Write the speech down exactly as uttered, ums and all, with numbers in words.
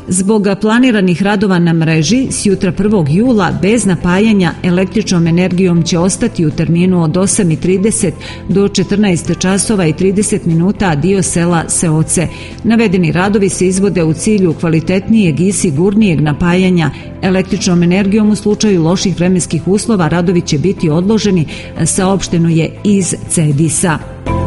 Zbog planiranih radova na mreži, s jutra prvog jula bez napajanja električnom energijom će ostati u terminu od osam i trideset do četrnaest časova i trideset minuta dio sela Seoce. Navedeni radovi se izvode u cilju kvalitetnijeg i sigurnijeg napajanja električnom energijom. U slučaju loših vremenskih uslova radovi će biti odloženi, saopšteno je iz C E D I S-a.